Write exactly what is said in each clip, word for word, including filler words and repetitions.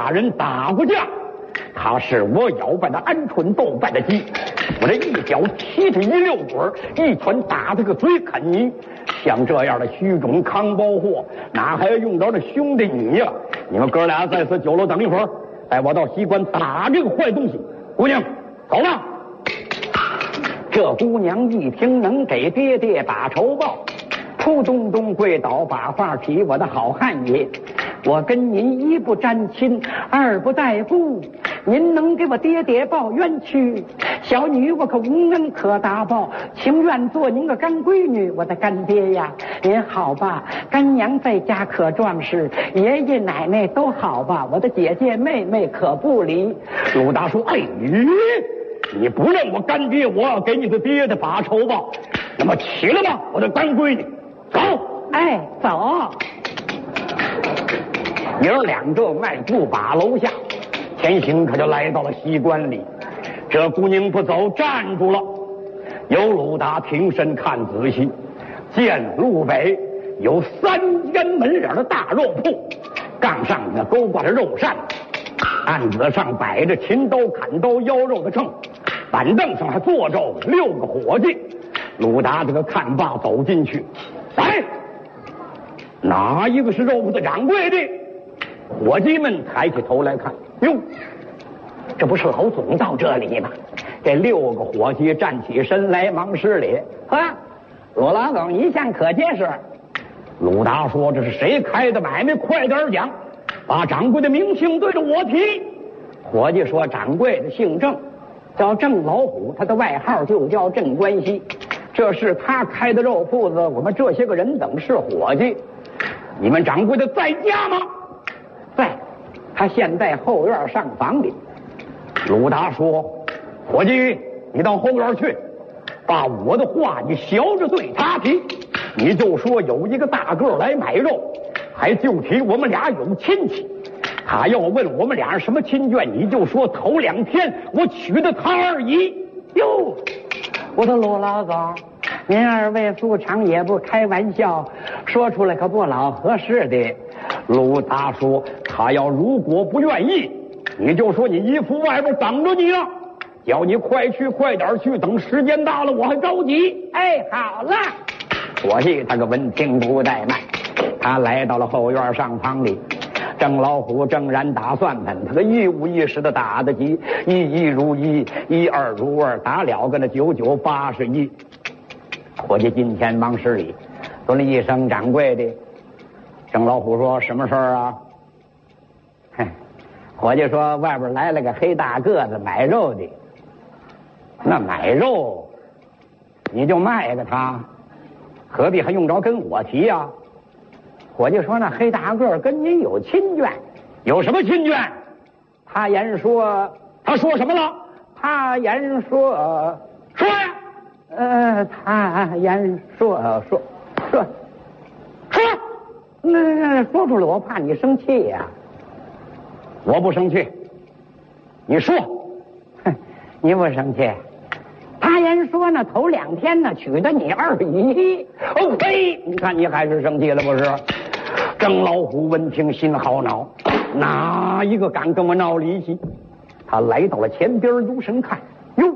俩人打过架。他是我摇摆的鹌鹑豆瓣的鸡，我这一脚踢他一溜滚，一拳打他个嘴啃泥。像这样的虚种康包货，哪还要用着那兄弟你呀、啊？你们哥俩在此酒楼等一会儿，带我到西关打这个坏东西。姑娘，走吧。这姑娘一听能给爹爹把仇报，扑咚咚跪倒，把话提我的好汉爷，我跟您一不沾亲，二不带故，您能给我爹爹报冤屈？小女我可无恩可答报，情愿做您个干闺女。我的干爹呀，您好吧？干娘在家可壮实，爷爷奶奶都好吧？我的姐姐妹妹可不离。鲁达说：“哎，你不认我干爹，我要给你的爹的把仇报。那么起来吧，我的干闺女，走！哎，走。”爷儿两个迈步把楼下，前行可就来到了西关里。这姑娘不走，站住了。有鲁达挺身看仔细，见路北有三间门脸的大肉铺，杠上呢勾挂着肉扇，案子上摆着秦刀、砍刀、腰肉的秤，板凳上还坐着六个伙计。鲁达这个看罢走进去，来，哪一个是肉铺的掌柜的？伙计们抬起头来看，哟，这不是老总到这里吗？这六个伙计站起身来，忙施礼。呵，鲁老总一向可结实。鲁达说：“这是谁开的买卖？快点讲，把掌柜的名姓对着我提。”伙计说：“掌柜的姓郑，叫郑老虎，他的外号就叫郑关西。这是他开的肉铺子，我们这些个人等是伙计。你们掌柜的在家吗？”在，他现在后院上房里。鲁达说：“伙计，你到后院去，把我的话你学着对他提。你就说有一个大个来买肉，还就提我们俩有亲戚。他要问我们俩什么亲眷，你就说头两天我娶的他而已。”哟，我的鲁老总，您二位素常也不开玩笑，说出来可不老合适的。鲁达说：“他要如果不愿意，你就说你姨父外边等着你呢，叫你快去快点去，等时间到了我还着急。”哎，好了。伙计他个闻听不怠慢，他来到了后院上房里。郑老虎正然打算盘，他个一五一十的打得急，一一如一，一二如二，打了个那九九八十一。伙计今天忙施礼，说了一声掌柜的。郑老虎说：“什么事儿啊？”哼，伙计说：“外边来了个黑大个子买肉的。”那买肉你就卖给他，何必还用着跟我提呀、啊？伙计说：“那黑大个跟您有亲眷。”有什么亲眷？他言说，他说什么了？他言说，呃、说呀，呃，他言说，呃、说说说，那说出来我怕你生气呀、啊。我不生气，你说。哼，你不生气。他言说呢，头两天呢娶的你二姨。哦呸！你看你还是生气了不是？郑老虎闻听心好恼，哪一个敢跟我闹离奇？他来到了前边，留神看，哟，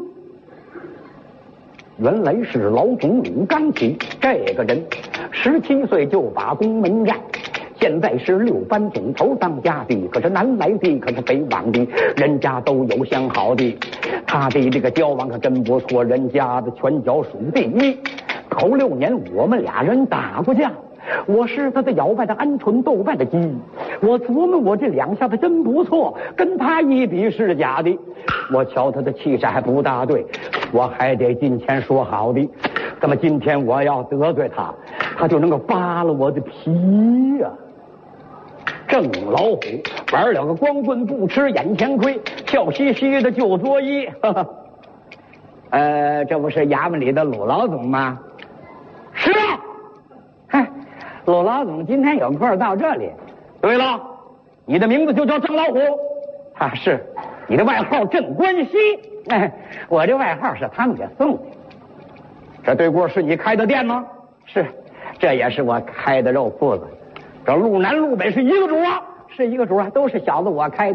原来是老总鲁刚起。这个人十七岁就把宫门战，现在是六班总头当家的，可是南来的，可是北往的，人家都有相好的。他的这个交往可真不错，人家的拳脚数第一。头六年我们俩人打过架，我是他的摇摆的鹌鹑豆瓣的鸡，我琢磨我这两下子真不错，跟他一比是假的。我瞧他的气势还不大对，我还得金钱说好的。那么今天我要得罪他，他就能够扒了我的皮呀、啊。郑老虎玩了个光棍不吃眼前亏，笑嘻嘻的就作揖。呵呵呃，这不是衙门里的鲁老总吗？是啊。嗨，鲁老总今天有空到这里。对了，你的名字就叫郑老虎。啊，是。你的外号郑关西。哎，我这外号是他们给送的。这对过是你开的店吗？是，这也是我开的肉铺子。这路南路北是一个主啊，是一个主啊，都是小子我开的。